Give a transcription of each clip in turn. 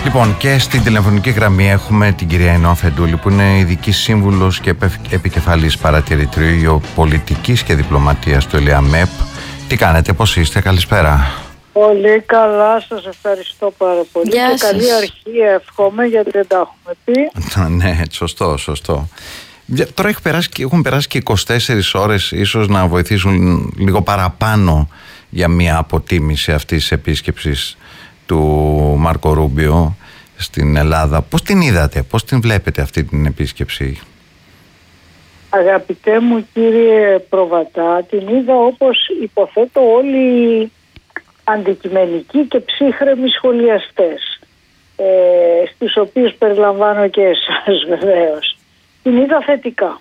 Λοιπόν, και στην τηλεφωνική γραμμή έχουμε την κυρία Ινώ Αφεντούλη, που είναι ειδική σύμβουλος και επικεφαλής παρατηρητηρίου γεωπολιτικής και διπλωματίας του ΕΛΙΑΜΕΠ. Τι κάνετε, πώς είστε, καλησπέρα? Πολύ καλά, σας ευχαριστώ πάρα πολύ. Γεια και σας. καλή αρχή εύχομαι, γιατί δεν τα έχουμε πει. Ναι, σωστό. Τώρα έχουν περάσει και 24 ώρες, ίσως να βοηθήσουν λίγο παραπάνω για μια αποτίμηση αυτής της επίσκεψης του Μάρκο Ρούμπιο στην Ελλάδα. Πώς την είδατε, πώς την βλέπετε αυτή την επίσκεψη? Αγαπητέ μου κύριε Προβατά, την είδα όπως υποθέτω όλοι οι αντικειμενικοί και ψύχρεμοι σχολιαστές, στους οποίους περιλαμβάνω και εσάς βεβαίως. Την είδα θετικά,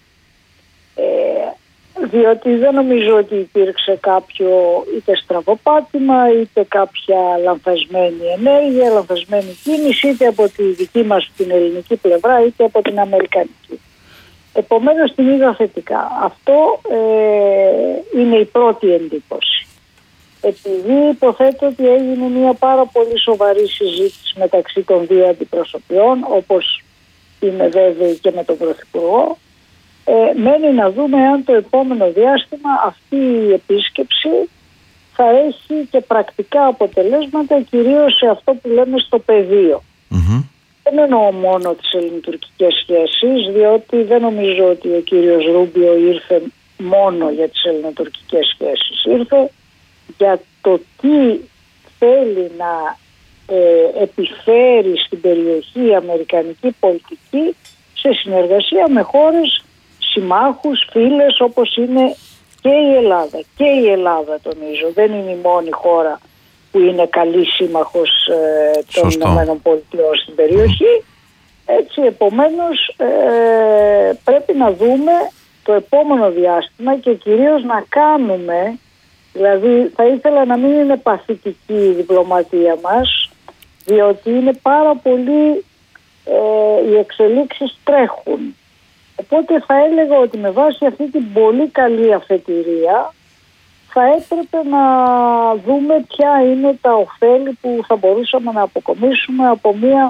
διότι δεν νομίζω ότι υπήρξε κάποιο είτε στραβοπάτημα είτε κάποια λανθασμένη ενέργεια, λανθασμένη κίνηση, είτε από τη δική μας την ελληνική πλευρά είτε από την αμερικανική. Επομένως την είδα θετικά. Αυτό είναι η πρώτη εντύπωση. Επειδή υποθέτω ότι έγινε μια πάρα πολύ σοβαρή συζήτηση μεταξύ των δύο αντιπροσωπιών, όπως είμαι βέβαιη και με τον Πρωθυπουργό, μένει να δούμε αν το επόμενο διάστημα αυτή η επίσκεψη θα έχει και πρακτικά αποτελέσματα, κυρίως σε αυτό που λέμε στο πεδίο. Δεν εννοώ μόνο τις ελληνοτουρκικές σχέσεις, διότι δεν νομίζω ότι ο κύριος Ρούμπιο ήρθε μόνο για τις ελληνοτουρκικές σχέσεις. Ήρθε για το τι θέλει να επιφέρει στην περιοχή η αμερικανική πολιτική σε συνεργασία με χώρες, συμμάχους, φίλες όπως είναι και η Ελλάδα. Και η Ελλάδα, τονίζω, δεν είναι η μόνη χώρα που είναι καλή σύμμαχος των ΗΠΑ στην περιοχή. Έτσι, επομένως πρέπει να δούμε το επόμενο διάστημα και κυρίως να κάνουμε, δηλαδή θα ήθελα να μην είναι παθητική η διπλωματία μας, διότι είναι πάρα πολύ, οι εξελίξεις τρέχουν. Οπότε θα έλεγα ότι με βάση αυτή την πολύ καλή αφετηρία θα έπρεπε να δούμε ποια είναι τα ωφέλη που θα μπορούσαμε να αποκομίσουμε από μια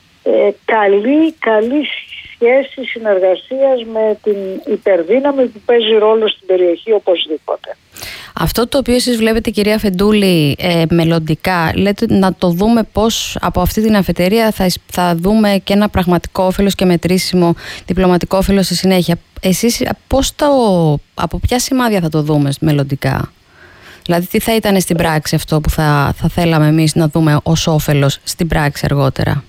καλή σχέση συνεργασίας με την υπερδύναμη που παίζει ρόλο στην περιοχή οπωσδήποτε. Αυτό το οποίο εσείς βλέπετε, κυρία Αφεντούλη, μελλοντικά, λέτε να το δούμε πώς από αυτή την αφετηρία θα δούμε και ένα πραγματικό όφελος και μετρήσιμο διπλωματικό όφελος στη συνέχεια. Εσείς από ποια σημάδια θα το δούμε μελλοντικά? Δηλαδή τι θα ήταν στην πράξη αυτό που θα θέλαμε εμείς να δούμε ως όφελος στην πράξη αργότερα?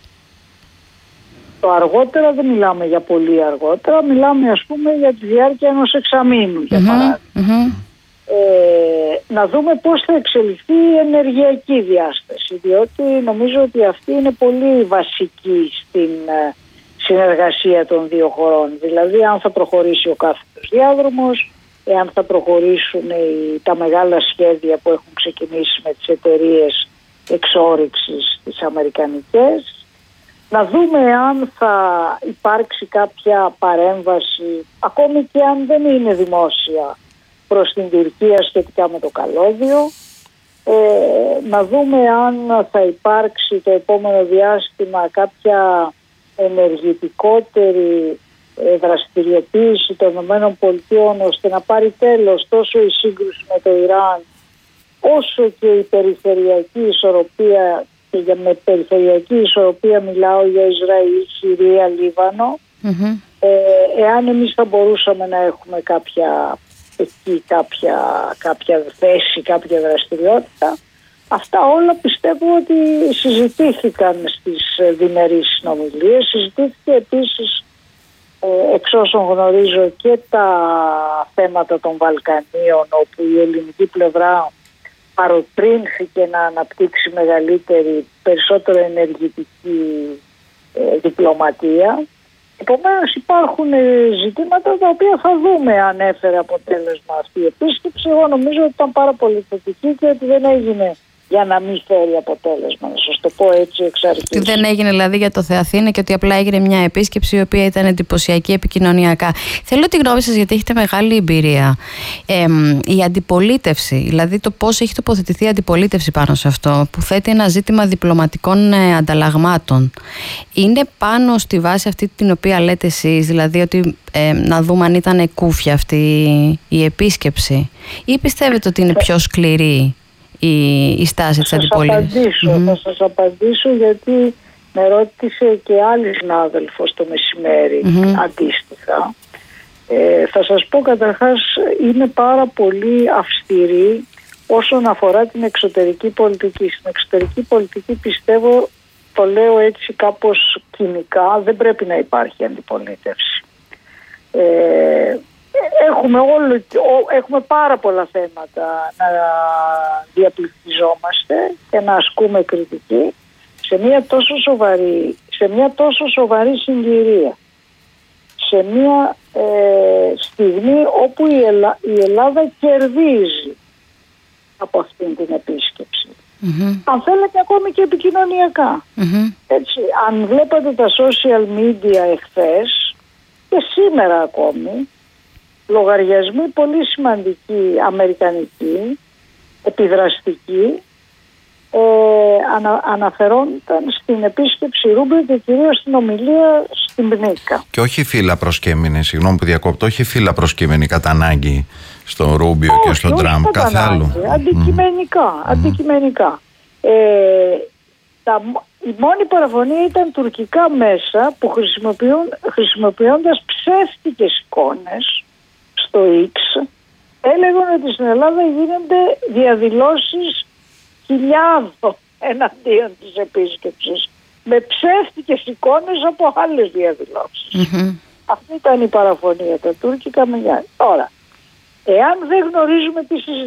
Το αργότερα δεν μιλάμε για πολύ αργότερα, μιλάμε ας πούμε για τη διάρκεια ενός εξαμήνου για παράδειγμα. Να δούμε πώς θα εξελιχθεί η ενεργειακή διάσταση, διότι νομίζω ότι αυτή είναι πολύ βασική στην συνεργασία των δύο χωρών. Δηλαδή αν θα προχωρήσει ο κάθετος διάδρομος, εάν θα προχωρήσουν τα μεγάλα σχέδια που έχουν ξεκινήσει με τις εταιρείες εξόρυξης τις αμερικανικές. Να δούμε αν θα υπάρξει κάποια παρέμβαση, ακόμη και αν δεν είναι δημόσια, προς την Τουρκία σχετικά με το καλώδιο. Να δούμε αν θα υπάρξει το επόμενο διάστημα κάποια ενεργητικότερη δραστηριοποίηση των ΗΠΑ ώστε να πάρει τέλος τόσο η σύγκρουση με το Ιράν όσο και η περιφερειακή ισορροπία, και με περιφερειακή ισορροπία μιλάω για Ισραήλ, Συρία, Λίβανο. Εάν εμείς θα μπορούσαμε να έχουμε κάποια θέση, κάποια δραστηριότητα, αυτά όλα πιστεύω ότι συζητήθηκαν στις διμερείς συνομιλίες. Συζητήθηκε επίσης, εξ όσων γνωρίζω, και τα θέματα των Βαλκανίων, όπου η ελληνική πλευρά παροτρύνθηκε να αναπτύξει περισσότερο ενεργητική διπλωματία. Επομένως υπάρχουν ζητήματα τα οποία θα δούμε αν έφερε αποτέλεσμα αυτή η επίσκεψη. Εγώ νομίζω ότι ήταν πάρα πολύ θετική και ότι δεν έγινε για να μην φέρει αποτέλεσμα, να σας το πω έτσι εξ αρχής. Ότι δεν έγινε δηλαδή για το Θεαθήνα και ότι απλά έγινε μια επίσκεψη η οποία ήταν εντυπωσιακή επικοινωνιακά. Θέλω τη γνώμη σας, γιατί έχετε μεγάλη εμπειρία. Η αντιπολίτευση, δηλαδή το πώς έχει τοποθετηθεί η αντιπολίτευση πάνω σε αυτό, που θέτει ένα ζήτημα διπλωματικών ανταλλαγμάτων, είναι πάνω στη βάση αυτή την οποία λέτε εσείς, δηλαδή ότι να δούμε αν ήταν κούφια αυτή η επίσκεψη, ή πιστεύετε ότι είναι πιο σκληρή η στάση της αντιπολίτευσης? Θα σας απαντήσω, γιατί με ρώτησε και άλλη συνάδελφος το μεσημέρι αντίστοιχα. Θα σας πω, καταρχάς, είναι πάρα πολύ αυστηρή όσον αφορά την εξωτερική πολιτική. Στην εξωτερική πολιτική, πιστεύω, το λέω έτσι κάπως κοινικά, δεν πρέπει να υπάρχει αντιπολίτευση. Έχουμε πάρα πολλά θέματα να διαπληκτιζόμαστε και να ασκούμε κριτική σε μια τόσο σοβαρή συγκυρία, σε μια στιγμή όπου η Ελλάδα κερδίζει από αυτήν την επίσκεψη. Αν θέλετε, ακόμη και επικοινωνιακά. Έτσι, αν βλέπατε τα social media εχθές και σήμερα ακόμη, λογαριασμοί πολύ σημαντικοί, αμερικανικοί, επιδραστικοί, αναφερόνταν στην επίσκεψη Ρούμπιο και κυρίως στην ομιλία στην Πνίκα. Και όχι φύλλα προσκέμενη, συγγνώμη που διακόπτω, όχι φύλλα προσκέμενη κατά ανάγκη στον Ρούμπιο και στον Τραμπ, καθ' άλλου. Αντικειμενικά. Η μόνη παραφωνία ήταν τουρκικά μέσα που χρησιμοποιώντας ψεύτικες εικόνες στο X, έλεγαν ότι στην Ελλάδα γίνονται διαδηλώσεις χιλιάδων εναντίον της επίσκεψης, με ψεύτικες εικόνες από άλλες διαδηλώσεις. Αυτή ήταν η παραφωνία, τα τουρκικά μεγιά. Τώρα, εάν δεν γνωρίζουμε τι συζητάμε,